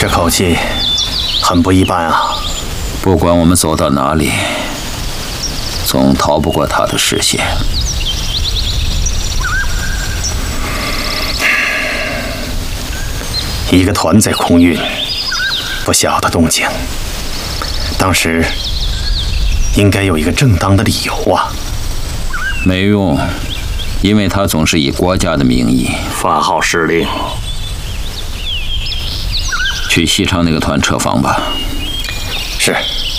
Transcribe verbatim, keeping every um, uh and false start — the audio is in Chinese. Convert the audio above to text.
这口气很不一般啊！ 不管我们走到哪里，总逃不过他的视线。 一个团在空运，不小的动静。当时应该有一个正当的理由啊。 没用，因为他总是以国家的名义发号施令。 去西昌那个团撤防吧。 是。